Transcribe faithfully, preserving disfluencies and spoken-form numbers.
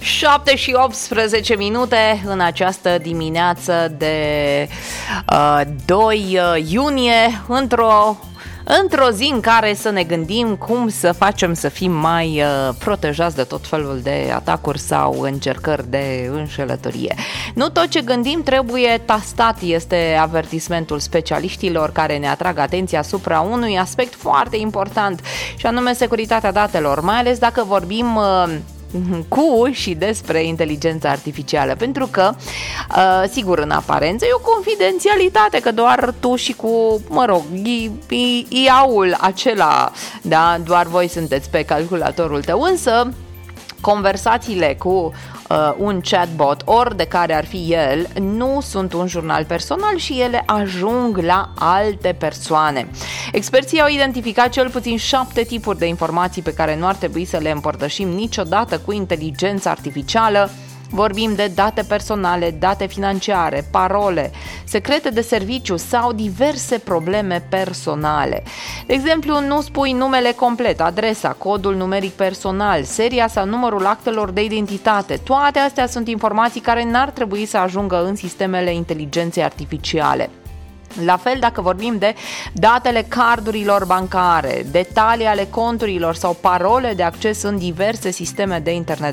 șapte și optsprezece minute în această dimineață de uh, doi iunie, într-o Într-o zi în care să ne gândim cum să facem să fim mai uh, protejați de tot felul de atacuri sau încercări de înșelătorie. Nu tot ce gândim trebuie tastat, este avertismentul specialiștilor care ne atrag atenția asupra unui aspect foarte important, și anume securitatea datelor, mai ales dacă vorbim uh, cu și despre inteligența artificială, pentru că, uh, sigur, în aparență e o confidențialitate, că doar tu și cu, mă rog, I A-ul acela, da, doar voi sunteți pe calculatorul tău, însă conversațiile cu uh, un chatbot, ori de care ar fi el, nu sunt un jurnal personal și ele ajung la alte persoane. Experții au identificat cel puțin șapte tipuri de informații pe care nu ar trebui să le împărtășim niciodată cu inteligența artificială. Vorbim de date personale, date financiare, parole, secrete de serviciu sau diverse probleme personale. De exemplu, nu spui numele complet, adresa, codul numeric personal, seria sau numărul actelor de identitate. Toate astea sunt informații care n-ar trebui să ajungă în sistemele inteligenței artificiale. La fel, dacă vorbim de datele cardurilor bancare, detalii ale conturilor sau parole de acces în diverse sisteme de internet